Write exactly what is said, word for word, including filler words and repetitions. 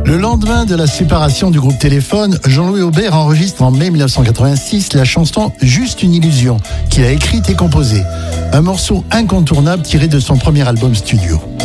Le lendemain de la séparation du groupe Téléphone, Jean-Louis Aubert enregistre en mai dix-neuf cent quatre-vingt-six la chanson Juste une illusion, qu'il a écrite et composée. Un morceau incontournable tiré de son premier album studio.